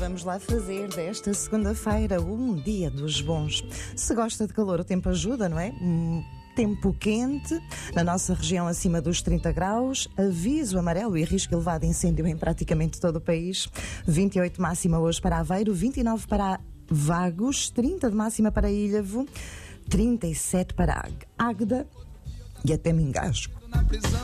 vamos lá fazer desta segunda-feira um dia dos bons. Se gosta de calor, o tempo ajuda, não é? Tempo quente, na nossa região acima dos 30 graus, aviso amarelo e risco elevado de incêndio em praticamente todo o país. 28 máxima hoje para Aveiro, 29 para Vagos, 30 de máxima para Ilhavo, 37 para Águeda e até me engasgo.